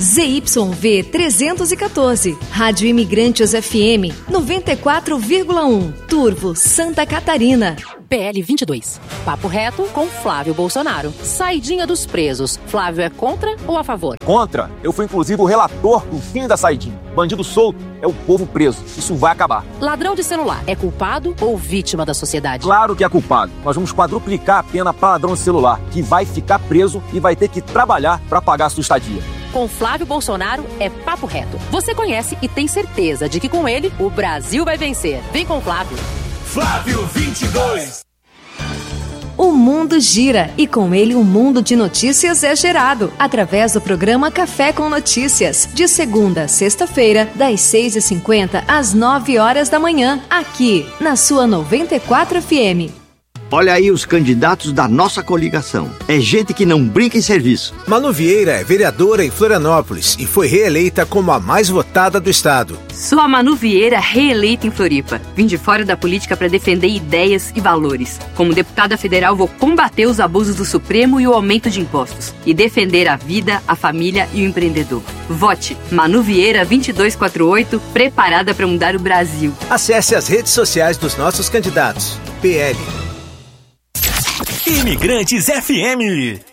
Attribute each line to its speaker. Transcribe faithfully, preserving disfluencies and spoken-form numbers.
Speaker 1: Z Y V trezentos e quatorze, Rádio Imigrantes F M noventa e quatro vírgula um, Turvo, Santa Catarina.
Speaker 2: P L vinte e dois. Papo reto com Flávio Bolsonaro. Saidinha dos presos. Flávio é contra ou a favor?
Speaker 3: Contra. Eu fui inclusive o relator do fim da saidinha. Bandido solto é o povo preso. Isso vai acabar.
Speaker 2: Ladrão de celular é culpado ou vítima da sociedade?
Speaker 3: Claro que é culpado. Nós vamos quadruplicar a pena para ladrão de celular, que vai ficar preso e vai ter que trabalhar para pagar a sua estadia.
Speaker 2: Com Flávio Bolsonaro é papo reto. Você conhece e tem certeza de que com ele o Brasil vai vencer. Vem com o Flávio.
Speaker 4: Flávio vinte e dois.
Speaker 1: O mundo gira e com ele um mundo de notícias é gerado através do programa Café com Notícias, de segunda a sexta-feira, das seis e cinquenta às nove horas da manhã, aqui na sua noventa e quatro F M.
Speaker 5: Olha aí os candidatos da nossa coligação. É gente que não brinca em serviço.
Speaker 6: Manu Vieira é vereadora em Florianópolis e foi reeleita como a mais votada do estado.
Speaker 7: Sou a Manu Vieira, reeleita em Floripa. Vim de fora da política para defender ideias e valores. Como deputada federal, vou combater os abusos do Supremo e o aumento de impostos. E defender a vida, a família e o empreendedor. Vote Manu Vieira vinte e dois quarenta e oito, preparada para mudar o Brasil.
Speaker 6: Acesse as redes sociais dos nossos candidatos. P L.
Speaker 4: Imigrantes F M.